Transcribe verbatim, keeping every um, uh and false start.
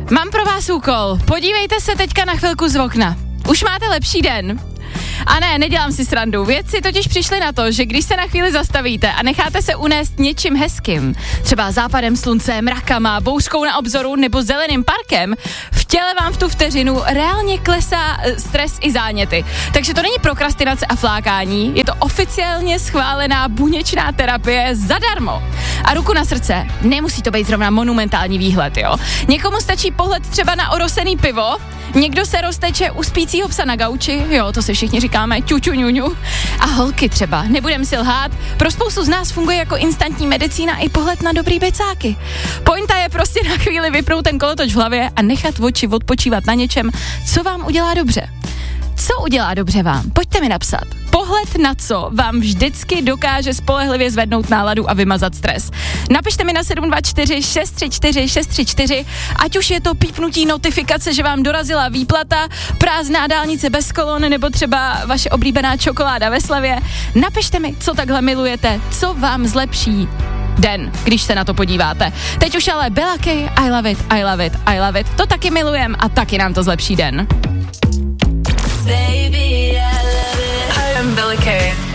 Mám pro vás úkol. Podívejte se teďka na chvilku z okna. Už máte lepší den? A ne, nedělám si srandu. Vědci totiž přišli na to, že když se na chvíli zastavíte a necháte se unést něčím hezkým, třeba západem slunce, mrakama, bouřkou na obzoru nebo zeleným parkem, v těle vám v tu vteřinu reálně klesá stres i záněty. Takže to není prokrastinace a flákání, je to oficiálně schválená buněčná terapie zadarmo. A ruku na srdce, nemusí to být zrovna monumentální výhled, jo. Někomu stačí pohled třeba na orosený pivo, někdo se rozteče u spícího psa na gauči, jo, to si všichni říkáme, ťuťu ňuňu. A holky třeba, nebudem si lhát, pro spoustu z nás funguje jako instantní medicína i pohled na dobrý becáky. Pointa je prostě na chvíli vypnout ten kolotoč v hlavě a nechat oči odpočívat na něčem, co vám udělá dobře. Co udělá dobře vám? Pojďte mi napsat. Pohled na co vám vždycky dokáže spolehlivě zvednout náladu a vymazat stres. Napište mi na sedm dva čtyři šest tři čtyři šest tři čtyři, ať už je to pípnutí notifikace, že vám dorazila výplata, prázdná dálnice bez kolon nebo třeba vaše oblíbená čokoláda ve slevě. Napište mi, co takhle milujete, co vám zlepší den, když se na to podíváte. Teď už ale Bella Kay, I love it, I love it, I love it. To taky milujem a taky nám to zlepší den. Baby, I love it. Hi, I'm Bella Kay.